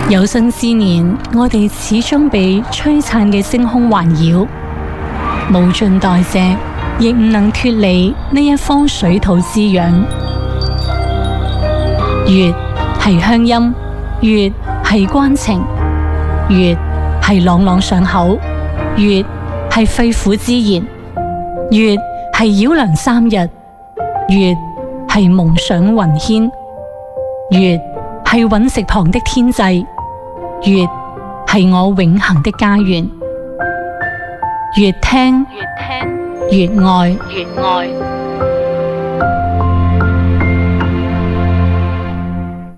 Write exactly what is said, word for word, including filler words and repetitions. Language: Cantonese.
有生之年，我哋始終被璀璨嘅星空環繞，無盡代謝，亦唔能脫離呢一方水土滋養。月係鄉音，月係關情，月係朗朗上口，月係肺腑之言，月係繞梁三日，月係夢想雲牽，月係隕石旁的天際，月係我永恆的家園。越聽越愛，越愛。